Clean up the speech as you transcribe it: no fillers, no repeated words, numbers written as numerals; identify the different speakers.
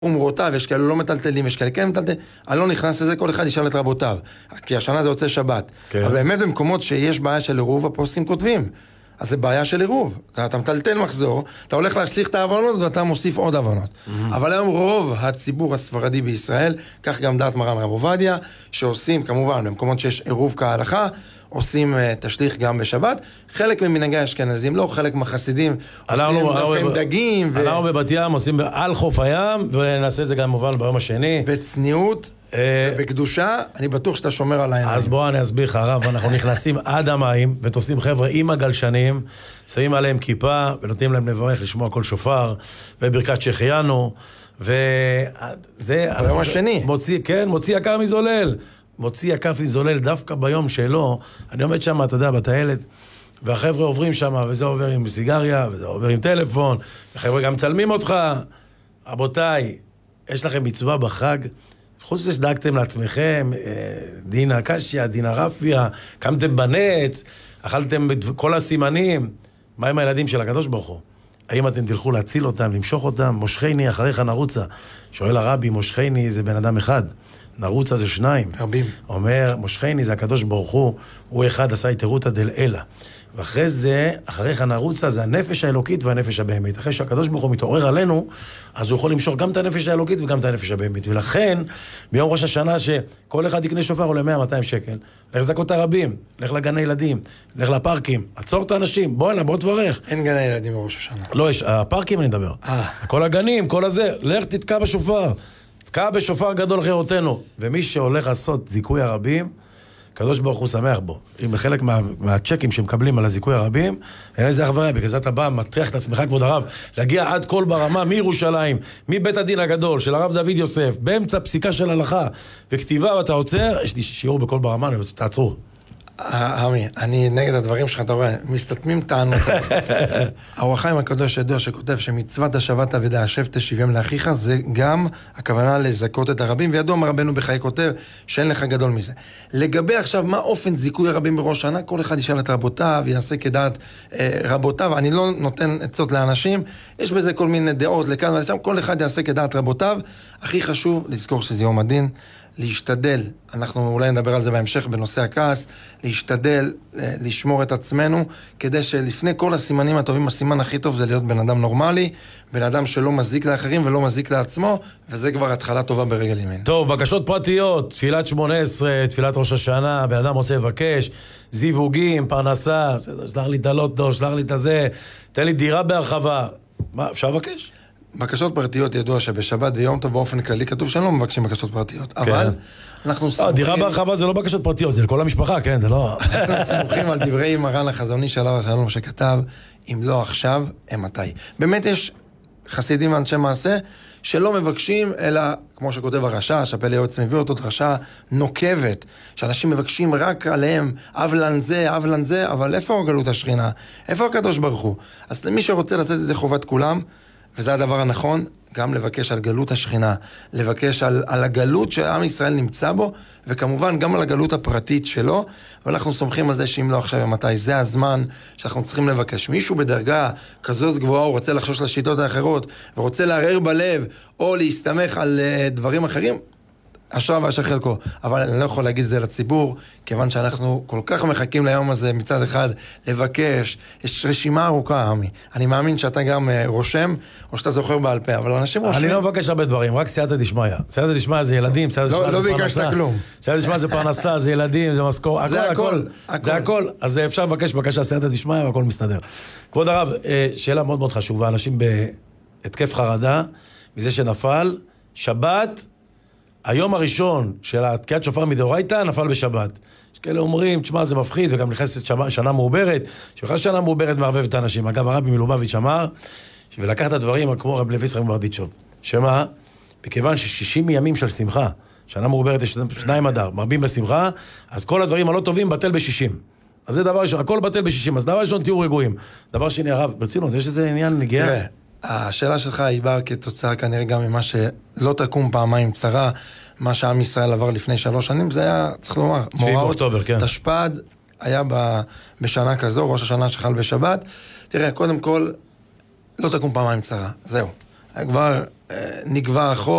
Speaker 1: ומרותיו, יש כאלה לא מטלטלים, יש כאלה כן מטלטלים, אני לא נכנס לזה, כל אחד ישאל את רבותיו, כי השנה זה יוצא שבת.
Speaker 2: כן.
Speaker 1: אבל באמת במקומות שיש בעיה של עירוב, הפוסקים כותבים. אז זה בעיה של עירוב. אתה מטלטל מחזור, אתה הולך להשליך את העוונות ואתה מוסיף עוד עוונות. אבל היום רוב הציבור הספרדי בישראל, כך גם דעת מרן רב עובדיה, שעושים כמובן במקומות שיש עירוב כהלכה, עושים תשליך גם בשבת. חלק ממנהגי האשכנזים, לא חלק מהחסידים, עושים דווקא עם דגים.
Speaker 2: אנחנו בבת ים עושים על חוף הים, ונעשה את זה גם מובן ביום השני.
Speaker 1: בצניעות ובקדושה, אני בטוח שאתה שומר על העיניים.
Speaker 2: אז בוא אני אסביר לך, הרב, אנחנו נכנסים עד המים, ותופסים חבר'ה עם הגלשנים, שמים עליהם כיפה, ונותנים להם לברך, לשמוע כל שופר, וברכת שהחיינו, וזה...
Speaker 1: ביום השני.
Speaker 2: מוציא יקר מזולל. מוציא יקר מזולל דווקא ביום שלו. אני עומד שם, אתה יודע, בטיילת, והחבר'ה עוברים שם, וזה עובר עם סיגריה, וזה עובר עם טלפון, החבר'ה גם צלמים אותך. רבותיי, יש לכם מצווה בחג, חוץ מזה שדאגתם לעצמכם, דין הקשיא, דין הרפיה, קמתם בנץ, אכלתם את כל הסימנים. מה עם הילדים של הקדוש ברוך הוא? האם אתם תלכו להציל אותם, למשוך אותם? מושכני, אחריך נרוצה. שואל הרבי, מושכני זה בן אדם אחד, נרוצה זה שניים.
Speaker 1: רבים.
Speaker 2: אומר, מושכני זה הקדוש ברוך הוא אחד עשה יתרותה דל אלה. ואחרי זה, אחריך נרוצה, זה הנפש האלוקית והנפש הבהמית. אחרי שהקדוש ברוך הוא מתעורר עלינו, אז הוא יכול למשוך גם את הנפש האלוקית וגם את הנפש הבהמית. ולכן, ביום ראש השנה שכל אחד יקנה שופר עולה 100-200 שקל, לך זכות הרבים, לך לגני ילדים, לך לפארקים, עצור את האנשים, בוא תברך.
Speaker 1: אין גני ילדים בראש השנה.
Speaker 2: לא, יש, הפארקים אני מדבר. כל הגנים, כל הזה, לך תתקע בשופר. תתקע בשופר גדול חירותנו. ומי שהולך לעשות זיכוי הרבים, הקדוש ברוך הוא שמח בו. אם בחלק מהצ'קים שמקבלים על הזיכוי הרבים, אין איזה החברה, בגלל זה אתה בא, מטריח את עצמך, כבוד הרב, להגיע עד כל ברמה, מירושלים, מבית הדין הגדול, של הרב דוד יוסף, באמצע פסיקה של הלכה, וכתיבה, ואתה עוצר, יש לי שיעור בכל ברמה, אני רוצה, תעצרו.
Speaker 1: עמי, אני נגד הדברים שלך, אתה רואה, מסתתמים טענות. האור החיים הקדוש ידוע שכותב שמצוות השבת אבדה השב תשיבם לאחיך, זה גם הכוונה לזכות את הרבים, וידוע מרבנו בחיי כותב שאין לך גדול מזה. לגבי עכשיו מה אופן זיכוי הרבים בראש שנה, כל אחד ישאל את רבותיו, יעשה כדעת רבותיו, אני לא נותן עצות לאנשים, יש בזה כל מיני דעות לכאן ולשם, כל אחד יעשה כדעת רבותיו. הכי חשוב לזכור שזה יום הדין, להשתדל, אנחנו אולי נדבר על זה בהמשך בנושא הכעס, להשתדל, לשמור את עצמנו, כדי שלפני כל הסימנים הטובים, הסימן הכי טוב זה להיות בן אדם נורמלי, בן אדם שלא מזיק לאחרים ולא מזיק לעצמו, וזה כבר התחלה טובה ברגל ימין.
Speaker 2: טוב, בקשות פרטיות, תפילת 18, תפילת ראש השנה, בן אדם רוצה לבקש, זיווגים, פרנסה, שלח לי את הלוטו, שלח לי את הזה, תן לי דירה בהרחבה. מה, אפשר לבקש?
Speaker 1: בקשות פרטיות ידוע שבשבת ויום טוב באופן כללי כתוב שאני לא מבקשים בקשות פרטיות, אבל אנחנו סמוכים...
Speaker 2: דירה בהרחבה זה לא בקשות פרטיות, זה לכל המשפחה, כן, זה לא...
Speaker 1: אנחנו סמוכים על דברי מרן החזוני שעליו השלום שכתב, אם לא עכשיו, מתי. באמת יש חסידים ואנשי מעשה שלא מבקשים, אלא כמו שכותב הרשע, שהפלא יועץ מביא אותו דרשה נוקבת, שאנשים מבקשים רק עליהם, אבלן זה, אבל איפה גלות השכינה? איפה הקדוש ברוך הוא? אז מי שרוצה לתת את זה חובת כולם, וזה הדבר הנכון, גם לבקש על גלות השכינה, לבקש על הגלות שעם ישראל נמצא בו, וכמובן גם על הגלות הפרטית שלו, ואנחנו סומכים על זה שאם לא עכשיו ומתי, זה הזמן שאנחנו צריכים לבקש. מישהו בדרגה כזאת גבוהה, הוא רוצה לחשוש לשיטות האחרות, ורוצה לערער בלב, או להסתמך על דברים אחרים, אשרה ואשר חלקו. אבל אני לא יכול להגיד את זה לציבור, כיוון שאנחנו כל כך מחכים ליום הזה מצד אחד לבקש. יש רשימה ארוכה, עמי. אני מאמין שאתה גם רושם, או שאתה זוכר בעל פה, אבל אנשים רושמים.
Speaker 2: אני לא מבקש הרבה דברים, רק סייעתא דשמיא. סייעתא דשמיא זה ילדים, סייעתא דשמיא זה פרנסה.
Speaker 1: לא ביקשת כלום.
Speaker 2: סייעתא דשמיא זה פרנסה, זה ילדים, זה משכורת,
Speaker 1: זה הכל.
Speaker 2: זה הכל. אז אפשר לבקש בקשה סייעתא דשמיא והכל מסתדר. כבוד הרב, שאלה מאוד מאוד חשובה, אנשים בהתקף חרדה, מזה שנפל, שבת, היום הראשון של התקיעת שופר מדאורייתא נפל בשבת. יש כאלה אומרים, תשמע, זה מפחיד, וגם נכנסת שנה מעוברת, שבכלל שנה מעוברת מערבב את האנשים. אגב, הרבי מלובביץ' אמר, ולקח את הדברים כמו רב לוי יצחק מברדיצ'וב. שמה? מכיוון ש60 ימים של שמחה, שנה מעוברת יש 2 אדר, מרבים בשמחה, אז כל הדברים הלא טובים בטל ב60. אז זה דבר ראשון, הכל בטל ב60, אז דבר ראשון תהיו רגועים. דבר שני, הרב, ברצינות, יש איזה עניין נגיעה?
Speaker 1: תראה, השאלה שלך היא באה כתוצאה כנראה גם ממה שלא תקום פעמיים צרה, מה שעם ישראל עבר לפני 3 שנים, זה היה, צריך לומר, מאורעות תשפ"ד, היה בשנה כזו, ראש השנה שחל בשבת. תראה, קודם כל, לא תקום פעמיים צרה, זהו. כבר נגבה החוב.